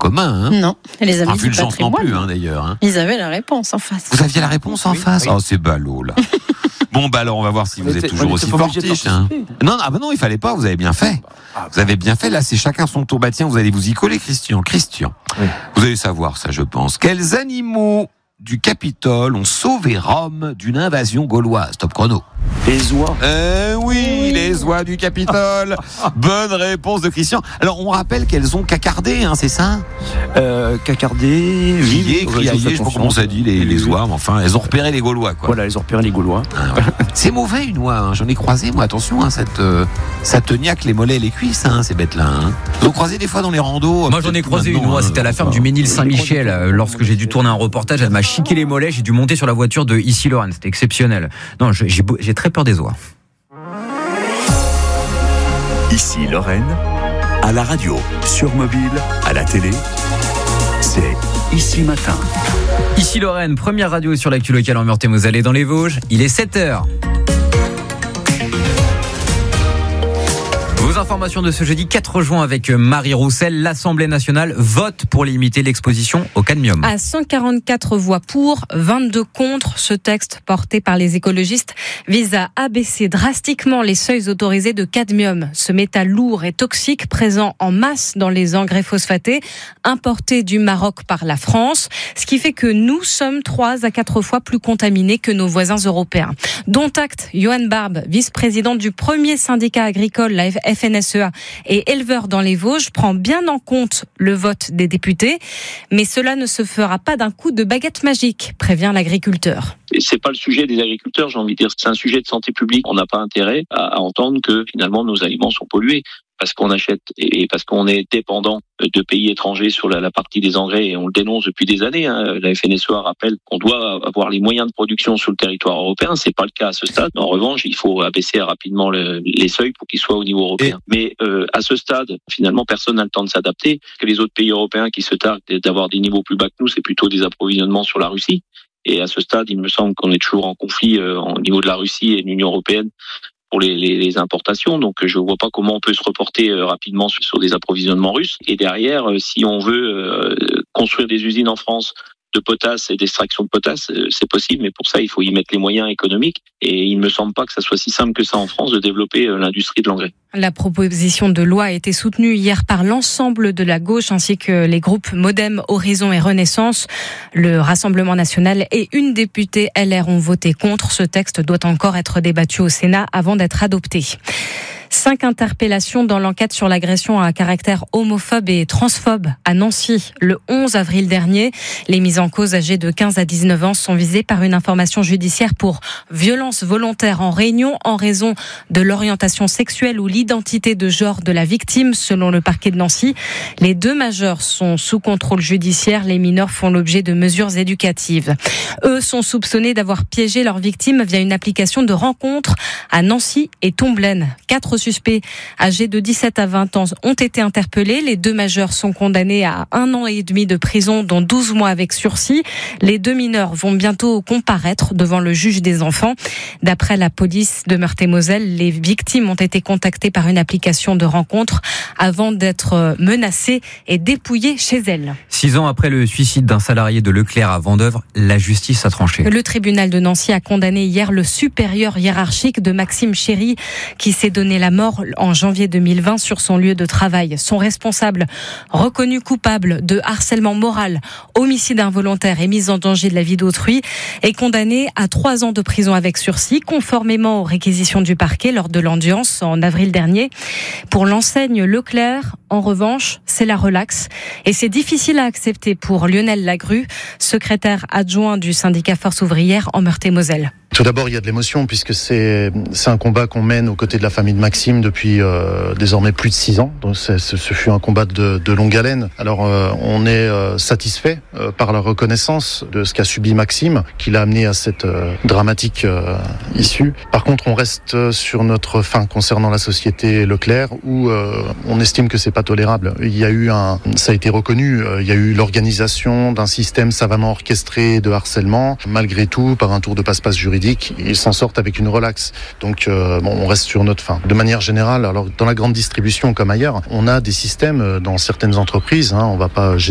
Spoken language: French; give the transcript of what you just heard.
commun. Non, les amis vu du le genre non patrimoine. plus, d'ailleurs. Ils avaient la réponse en face. Vous aviez la réponse en face. Oh, c'est ballot, là. Bon, alors on va voir si vous êtes toujours aussi fortiche. Non, il fallait pas, vous avez bien fait. Vous avez bien fait, là, c'est chacun son tour. Tiens, vous allez vous y coller, Christian. Oui. Vous allez savoir ça, je pense. Quels animaux du Capitole ont sauvé Rome d'une invasion gauloise? Top chrono. Les oies. Oui, les oies du Capitole. Bonne réponse de Christian. Alors, on rappelle qu'elles ont cacardé, c'est ça? Cacardé, crié, je sais pas comment ça dit, les oies, mais enfin, elles ont repéré les Gaulois, quoi. Voilà, elles ont repéré les Gaulois. C'est mauvais, une oie, j'en ai croisé, moi, attention, ça te niaque les mollets et les cuisses, ces bêtes-là. Vous en croisez des fois dans les randos? Moi, j'en ai croisé une oie, c'était à la ferme du Ménil-Saint-Michel. Lorsque j'ai dû tourner un reportage, elle m'a chiqué les mollets, j'ai dû monter sur la voiture de Issy-Lorraine, c'était exceptionnel. Non, j'ai très peur des oies. Ici Lorraine, à la radio, sur mobile, à la télé, c'est Ici Matin. Ici Lorraine, première radio sur l'actu locale en Meurthe-et-Moselle et dans les Vosges, il est 7h. Vos informations de ce jeudi 4 juin avec Marie Roussel. L'Assemblée nationale vote pour limiter l'exposition au cadmium. À 144 voix pour, 22 contre, ce texte porté par les écologistes vise à abaisser drastiquement les seuils autorisés de cadmium. Ce métal lourd et toxique présent en masse dans les engrais phosphatés importés du Maroc par la France, ce qui fait que nous sommes 3 à 4 fois plus contaminés que nos voisins européens. Dont acte, Johan Barbe, vice-présidente du premier syndicat agricole, la FNSEA, et éleveur dans les Vosges, prend bien en compte le vote des députés, mais cela ne se fera pas d'un coup de baguette magique, prévient l'agriculteur. C'est pas le sujet des agriculteurs, j'ai envie de dire, c'est un sujet de santé publique. On n'a pas intérêt à entendre que finalement nos aliments sont pollués parce qu'on achète et parce qu'on est dépendant de pays étrangers sur la partie des engrais, et on le dénonce depuis des années. La FNSEA rappelle qu'on doit avoir les moyens de production sur le territoire européen. C'est pas le cas à ce stade. En revanche, il faut abaisser rapidement les seuils pour qu'ils soient au niveau européen. Mais à ce stade, finalement, personne n'a le temps de s'adapter. Que les autres pays européens qui se targuent d'avoir des niveaux plus bas que nous, c'est plutôt des approvisionnements sur la Russie. Et à ce stade, il me semble qu'on est toujours en conflit au niveau de la Russie et de l'Union européenne pour les importations. Donc, je vois pas comment on peut se reporter rapidement sur des approvisionnements russes. Et derrière, si on veut construire des usines en France de potasse et d'extraction de potasse, c'est possible, mais pour ça, il faut y mettre les moyens économiques. Et il ne me semble pas que ça soit si simple que ça en France de développer l'industrie de l'engrais. La proposition de loi a été soutenue hier par l'ensemble de la gauche ainsi que les groupes Modem, Horizon et Renaissance. Le Rassemblement national et une députée LR ont voté contre. Ce texte doit encore être débattu au Sénat avant d'être adopté. 5 interpellations dans l'enquête sur l'agression à caractère homophobe et transphobe à Nancy le 11 avril dernier. Les mises en cause âgées de 15 à 19 ans sont visées par une information judiciaire pour violence volontaire en réunion en raison de l'orientation sexuelle ou l'identité de genre de la victime, selon le parquet de Nancy. Les 2 majeurs sont sous contrôle judiciaire. Les mineurs font l'objet de mesures éducatives. Eux sont soupçonnés d'avoir piégé leur victime via une application de rencontre à Nancy et Tomblaine. 4 suspects âgés de 17 à 20 ans ont été interpellés. Les 2 majeurs sont condamnés à 1 an et demi de prison, dont 12 mois avec sursis. Les 2 mineurs vont bientôt comparaître devant le juge des enfants. D'après la police de Meurthe-et-Moselle, les victimes ont été contactées par une application de rencontre avant d'être menacées et dépouillées chez elles. 6 ans après le suicide d'un salarié de Leclerc à Vendeuvre, la justice a tranché. Le tribunal de Nancy a condamné hier le supérieur hiérarchique de Maxime Chéry, qui s'est donné la mort en janvier 2020 sur son lieu de travail. Son responsable, reconnu coupable de harcèlement moral, homicide involontaire et mise en danger de la vie d'autrui, est condamné à 3 ans de prison avec sursis, conformément aux réquisitions du parquet lors de l'audience en avril dernier. Pour l'enseigne Leclerc, en revanche, c'est la relaxe. Et c'est difficile à accepter pour Lionel Lagrue, secrétaire adjoint du syndicat Force ouvrière en Meurthe-et-Moselle. Tout d'abord, il y a de l'émotion puisque c'est un combat qu'on mène aux côtés de la famille de Maxime depuis désormais plus de 6 ans. Donc ce fut un combat de longue haleine. Alors on est satisfait par la reconnaissance de ce qu'a subi Maxime, qui l'a amené à cette dramatique issue. Par contre, on reste sur notre fin concernant la société Leclerc où on estime que c'est pas tolérable. Il y a eu ça a été reconnu, il y a eu l'organisation d'un système savamment orchestré de harcèlement. Malgré tout, par un tour de passe-passe juridique, ils s'en sortent avec une relaxe. Donc on reste sur notre fin. De manière générale, alors dans la grande distribution comme ailleurs, on a des systèmes dans certaines entreprises, on va pas